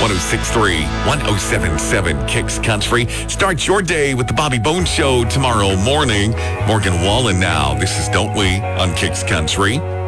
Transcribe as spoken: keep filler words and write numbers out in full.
oh six three, one oh seven seven Kicks Country. Start your day with the Bobby Bones Show tomorrow morning. Morgan Wallen now. This is Don't We on Kicks Country.